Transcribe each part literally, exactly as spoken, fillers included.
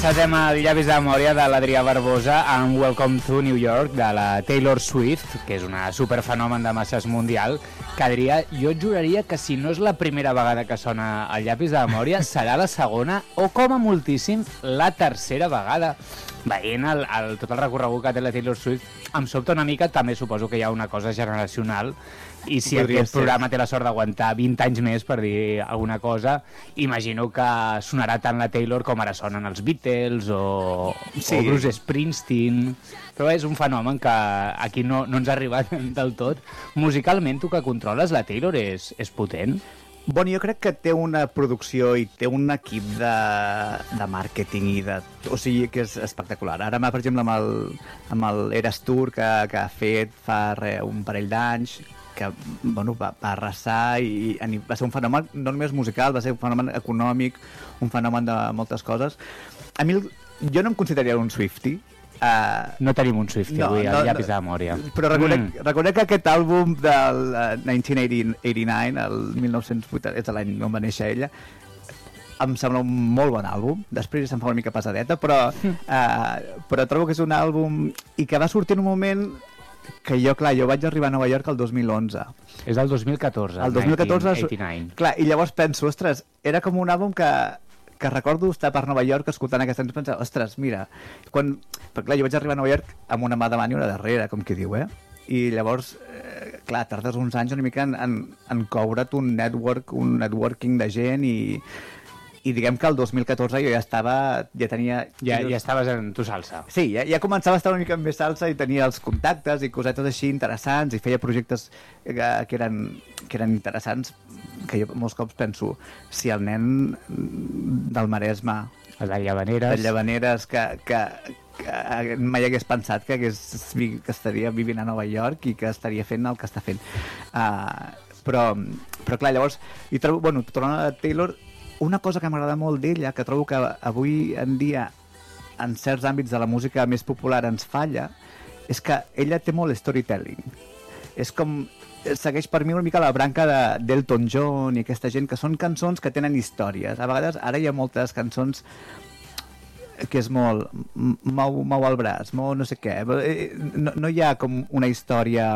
Passem a Llavis de Memòria de l'Adrià Barbosa amb Welcome to New York de la Taylor Swift, que és una superfenomen de masses mundial, que Adrià, jo et juraria que si no és la primera vegada que sona el Llapis de Memòria, serà la segona o com a moltíssim la tercera vegada. Veient el, el, tot el recorregut que té la Taylor Swift, em sobta una mica, també suposo que hi ha una cosa generacional, i si Podria aquest ser. programa té la sort d'aguantar vint anys més per dir alguna cosa, imagino que sonarà tant la Taylor com ara sonen els Beatles o, Sí. o Bruce Springsteen, però és un fenomen que aquí no, no ens ha arribat del tot. Musicalment, tu que controles, la Taylor és, és potent? Bueno, jo crec que té una producció i té un equip de, de màrqueting i de... O sigui, que és espectacular. Ara, per exemple, amb el, amb el Eras Tour que, que ha fet fa re, un parell d'anys, que bueno, va, va arrasar i, i va ser un fenomen no només musical, va ser un fenomen econòmic, un fenomen de moltes coses. A mi, jo no em consideraria un Swiftie. Uh, No tenim un Swiftie no, avui, no, el Llapis no, de Memòria. Però reconec, Mm. reconec que aquest àlbum del uh, nineteen eighty-nine, el mil nou-cents vuitanta, és l'any on va néixer ella, em sembla un molt bon àlbum. Després se'm fa una mica pesadeta, però, uh, però trobo que és un àlbum i que va sortir en un moment que jo, clar, jo vaig arribar a Nova York el dos mil onze. És del dos mil catorze, El dos mil catorze... nineteen eighty-nine. Clar, i llavors penso, ostres, era com un àlbum que, que recordo estar per Nova York escoltant aquesta cançó i pensar, ostres, mira, quan... Perquè clar, jo vaig arribar a Nova York amb una mà davant i una darrere, com qui diu, eh? I llavors, eh, clar, tardes uns anys una mica en, en, en coure't un network, un networking de gent i, i diguem que el dos mil catorze jo ja estava, ja tenia... Ja, ja estaves en tu salsa. Sí, ja, ja començava a estar una mica més salsa i tenia els contactes i cosetes així interessants i feia projectes que, que, eren, que eren interessants, que jo molts cops penso, si el nen del Maresme, El de Llavaneres. de Llavaneres, que, que, que mai hagués pensat que, hagués, que estaria vivint a Nova York i que estaria fent el que està fent. Uh, però, però clar, llavors, i trobo, bueno, tornant a Taylor, una cosa que m'agrada molt d'ella, que trobo que avui en dia en certs àmbits de la música més popular ens falla, és que ella té molt storytelling. És com... segueix per mi una mica la branca de d'Elton John i aquesta gent, que són cançons que tenen històries. A vegades, ara hi ha moltes cançons que és molt... mou, mou el braç, mou no sé què. No, no hi ha com una història...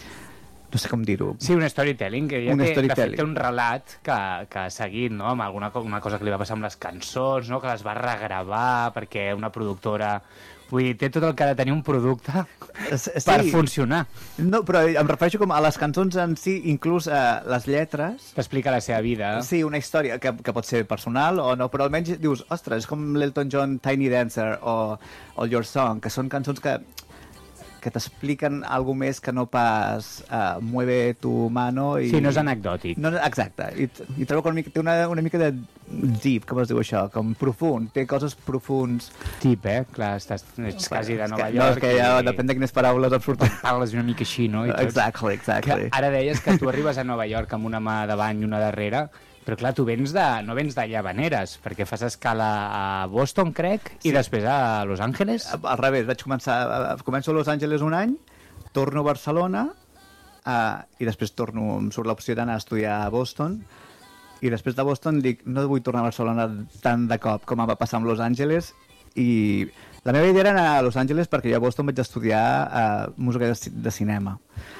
no sé com dir-ho. Sí, un storytelling, que ja Un té, de fet, storytelling. té un relat que, que ha seguit, no?, amb alguna co- una cosa que li va passar amb les cançons, no?, que les va regravar perquè una productora... Vull dir, té tot el que ha de tenir un producte Sí. per funcionar. No, però em refereixo com a les cançons en si, inclús eh, les lletres. T'explica la seva vida. Sí, una història que, que pot ser personal o no, però almenys dius, ostres, és com l'Elton John Tiny Dancer o, o Your Song, que són cançons que que t'expliquen alguna més que no pas uh, mueve tu mano i... Sí, no és anecdòtic. No, exacte, i, i trobo que una mica, té una, una mica de deep, com es diu això, com profund, té coses profuns. Tip, eh? Clar, estàs, ets quasi de Nova que, York. No, és que ja i depèn de quines paraules et surten. Parles una mica així, no? I tots. Exactly, exactly. Que ara deies que tu arribes a Nova York amb una mà davant i una darrere, però clar, tu vens de, no vens de Llavaneres, perquè fas escala a Boston, crec, sí. I després a Los Angeles. Al revés, vaig començar, començo a Los Angeles un any, torno a Barcelona uh, i després torno, em surt l'opció d'anar a estudiar a Boston i després de Boston dic, no vull tornar a Barcelona tant de cop com em va passar amb Los Angeles i la meva idea era anar a Los Angeles perquè jo a Boston vaig estudiar uh, música de, de cinema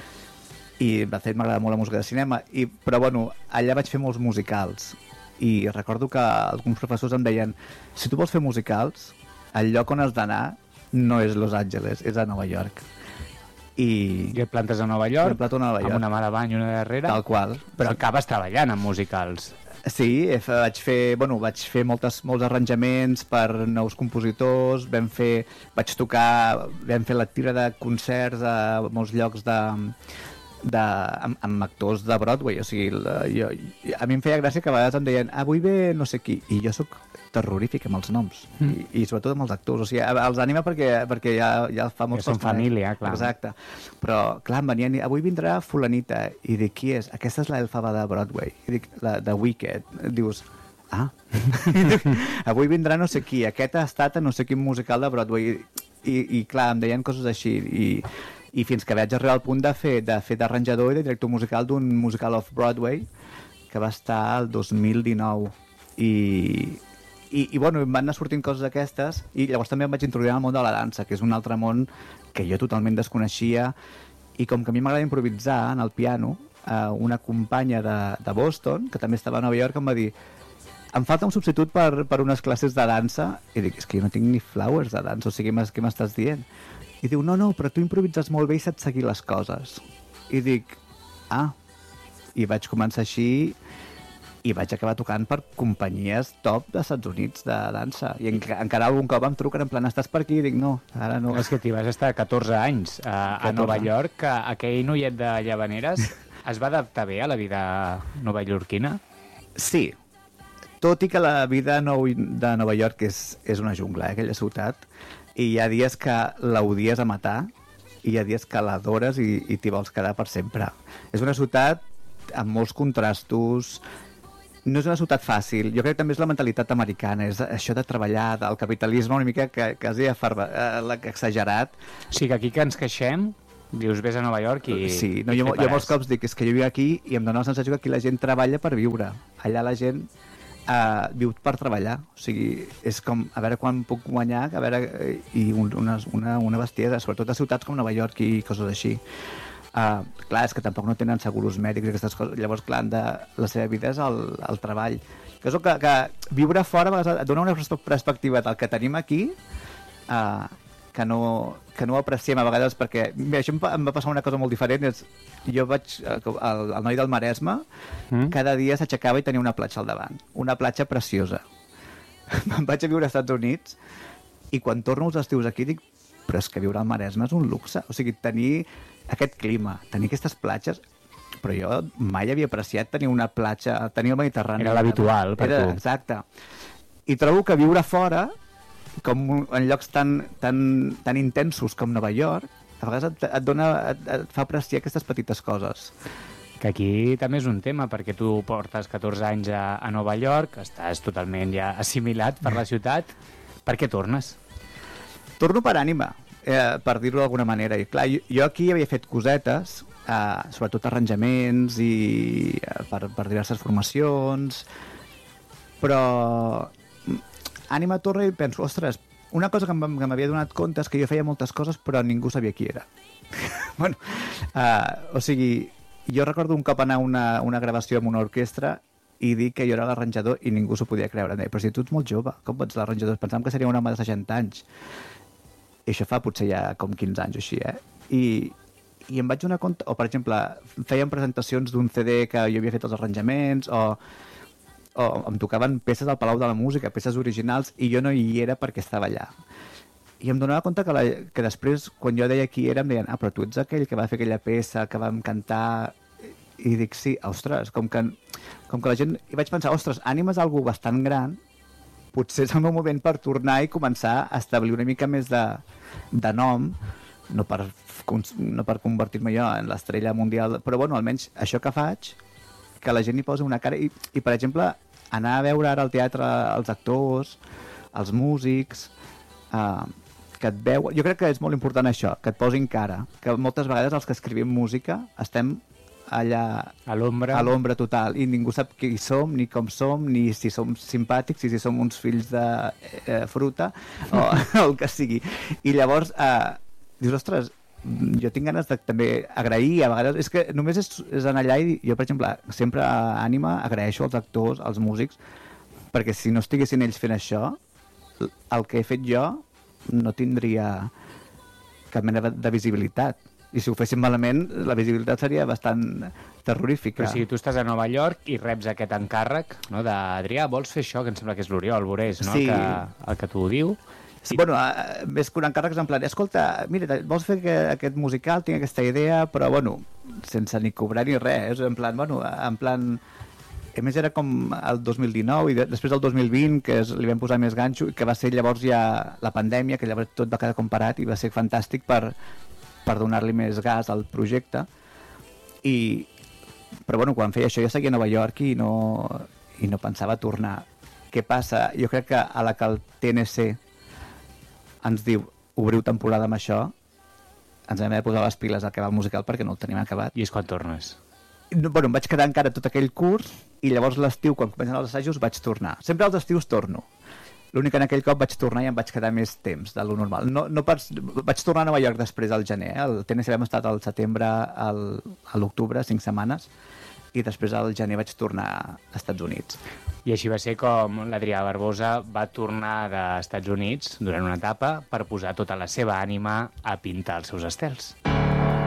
i de fet m'agrada molt la música de cinema i, però bueno, allà vaig fer molts musicals i recordo que alguns professors em deien, si tu vols fer musicals el lloc on has d'anar no és Los Angeles, és a Nova York i... I et plantes a Nova York, em planto a Nova York. amb una mà davant i una darrere, Tal qual. però acabes treballant en musicals. Sí, he fe- vaig fer, bueno, vaig fer moltes, molts arranjaments per nous compositors, vam fer, vaig tocar, vam fer la tira de concerts a molts llocs de, de, amb, amb actors de Broadway, o sigui, la, jo, a mi em feia gràcia que a vegades em deien, avui ve no sé qui, i jo sóc terrorífic amb els noms, mm. I, i sobretot amb els actors, o sigui, els anima perquè, perquè ja, ja fa molts... Ja són família, clar. Exacte, però clar, em venien, avui vindrà fulanita, i dic, qui és? Aquesta és l'Elfaba de Broadway, i dic, la de Wicked, dius, ah, avui vindrà no sé qui, aquest ha estat a no sé quin musical de Broadway, i, i, i clar, em deien coses així, i, i fins que vaig arribar al punt de fer de fer d'arranjador i de director musical d'un musical off-Broadway, que va estar el dos mil dinou, i... i, i bueno, em van anar sortint coses d'aquestes i llavors també em vaig introduir al món de la dansa, que és un altre món que jo totalment desconeixia, i com que a mi m'agrada improvisar en el piano, eh, una companya de, de Boston, que també estava a Nova York, em va dir em falta un substitut per, per unes classes de dansa, i dic, és que jo no tinc ni flowers de dansa, o sigui, què m'estàs dient? I diu, no, no, però tu improvises molt bé i saps seguir les coses. I dic, ah, i vaig començar així i vaig acabar tocant per companyies top dels Estats Units de dansa. I enca encara algun cop em truquen en plan, estàs per aquí? I dic, no, ara no. És que t'hi vas estar catorze anys a, a Nova York, que aquell noiet de Llavaneres es va adaptar bé a la vida novaiorquina? Sí, tot i que la vida nou de Nova York és, és una jungla, eh, aquella ciutat, i hi ha dies que l'odies a matar i hi ha dies que l'adores i, i t'hi vols quedar per sempre. És una ciutat amb molts contrastos, no és una ciutat fàcil. Jo crec que també és la mentalitat americana, és això de treballar, del capitalisme una mica que, quasi afarba, eh, exagerat. O sigui que aquí que ens queixem, dius, vés a Nova York i... Sí, no, jo, jo molts cops dic, és que jo viu aquí i em dóna la sensació que aquí la gent treballa per viure. Allà la gent eh, viu per treballar. O sigui, és com, a veure quan puc guanyar, a veure, eh, i un, una, una, una bestiesa, sobretot a ciutats com Nova York i coses així. Uh, clar, és que tampoc no tenen seguros mèdics i aquestes coses, llavors clar, de, la seva vida és el, el treball, que és el que, que viure fora a vegades et dona una perspectiva del que tenim aquí, uh, que, no, que no ho apreciem a vegades, perquè bé, això em, em va passar una cosa molt diferent, és, jo vaig, el, el noi del Maresme mm. cada dia s'aixecava i tenia una platja al davant, una platja preciosa. Me'n vaig a viure als Estats Units i quan torno els estius aquí dic, però és que viure al Maresme és un luxe, o sigui, tenir aquest clima, tenir aquestes platges, però jo mai havia apreciat tenir una platja, tenir el Mediterrani. Era l'habitual per Era, tu. Exacte. I trobo que viure fora, com en llocs tan, tan, tan intensos com Nova York, a vegades et, et, dona, et, et fa apreciar aquestes petites coses. Que aquí també és un tema, perquè tu portes catorze anys a, a Nova York, estàs totalment ja assimilat per la ciutat. Per què tornes? Torno per ànima. Eh, per dir-ho d'alguna manera. I clar, jo, jo aquí havia fet cosetes, eh, sobretot arranjaments i eh, per, per diverses formacions, però ànima torna i penso, ostres, una cosa que m'havia donat compte és que jo feia moltes coses però ningú sabia qui era. bueno, eh, o sigui, jo recordo un cop anar a una, una gravació amb una orquestra i dir que jo era l'arranjador i ningú s'ho podia creure. Però si tu ets molt jove, com pots ser l'arranjador? Pensàvem que seria un home de seixanta anys. I això fa potser ja com quinze anys o així, eh? I, i em vaig donar compte, o per exemple, fèiem presentacions d'un C D que jo havia fet els arranjaments, o, o em tocaven peces al Palau de la Música, peces originals, i jo no hi era perquè estava allà. I em donava compte que, la, que després, quan jo deia qui era, em deien, ah, però tu ets aquell que va fer aquella peça, que vam cantar... I dic, sí, ostres, com que, com que la gent... I vaig pensar, ostres, ànima és algú bastant gran, potser és el meu moment per tornar i començar a establir una mica més de, de nom, no per, no per convertir-me jo en l'estrella mundial, però bueno, almenys això que faig, que la gent hi posa una cara, i, i per exemple, anar a veure ara al teatre els actors, els músics, eh, que et veuen... Jo crec que és molt important això, que et posin cara, que moltes vegades els que escrivim música estem allà a l'ombra a l'ombra total i ningú sap qui som, ni com som, ni si som simpàtics, ni si som uns fills de eh, fruta o, o el que sigui. I llavors eh, dius, ostres, jo tinc ganes de també agrair, a vegades, és que només és, és anar allà i jo, per exemple, sempre a Ànima agraeixo als actors, als músics, perquè si no estiguessin ells fent això, el que he fet jo no tindria cap mena de visibilitat. I si ho féssim malament, la visibilitat seria bastant terrorífica. Però si tu estàs a Nova York i reps aquest encàrrec, no, d'Adrià, vols fer això, que em sembla que és l'Oriol Borés, no? Sí. Que, el que t'ho diu. Sí, bueno, més que un encàrrec en plan, escolta, mira, vols fer que, aquest musical, tinc aquesta idea, però bueno, sense ni cobrar ni res, en plan, bueno, en plan... A més era com el dos mil dinou i de, després del dos mil vint, que és, li vam posar més ganxo, que va ser llavors ja la pandèmia, que llavors tot va quedar comparat i va ser fantàstic per, per donar-li més gas al projecte. I, però bueno, quan feia això jo seguia a Nova York i no, i no pensava tornar. Què passa? Jo crec que a la que el T N C ens diu obriu temporada amb això, ens hem de posar les piles al cabal musical perquè no el tenim acabat. I és quan tornes? No, bueno, em vaig quedar encara tot aquell curs i llavors l'estiu, quan comencen els assajos, vaig tornar. Sempre als estius torno. L'únic que en aquell cop vaig tornar i em vaig quedar més temps de lo normal. No, no per... Vaig tornar a Nova York després al gener. Eh? Al T N C vam estat al setembre, al, a l'octubre, cinc setmanes, i després al gener vaig tornar als Estats Units. I així va ser com l'Adrià Barbosa va tornar dels Estats Units durant una etapa per posar tota la seva ànima a pintar els seus estels.